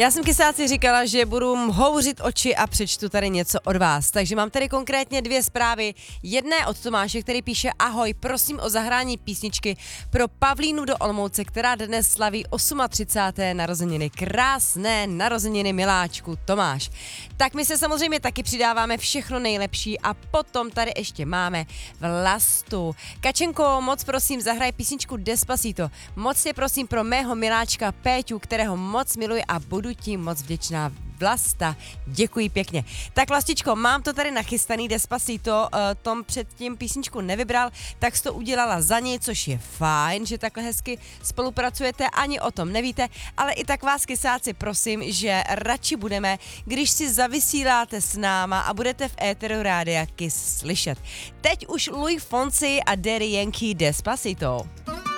Já jsem kysáci říkala, že budu houřit oči a přečtu tady něco od vás. Takže mám tady konkrétně 2 zprávy. Jedné od Tomáše, který píše: ahoj, prosím o zahrání písničky pro Pavlínu do Olomouce, která dnes slaví 38. narozeniny. Krásné narozeniny, miláčku, Tomáš. Tak my se samozřejmě taky přidáváme všechno nejlepší a potom tady ještě máme Vlastu. Kačenko, moc prosím, zahraj písničku Despacito. Moc tě prosím pro mého miláčka Péťu, kterého moc miluji a budu ti moc vděčná. Vlasta, děkuji pěkně. Tak Vlastičko, mám to tady nachystaný Despacito, Tom předtím písničku nevybral, tak jsi to udělala za něj, což je fajn, že takhle hezky spolupracujete, ani o tom nevíte, ale i tak vás kysáci prosím, že radši budeme, když si zavysíláte s náma a budete v éteru Rádia Kiss slyšet. Teď už Luis Fonsi a Daddy Yankee Despacito.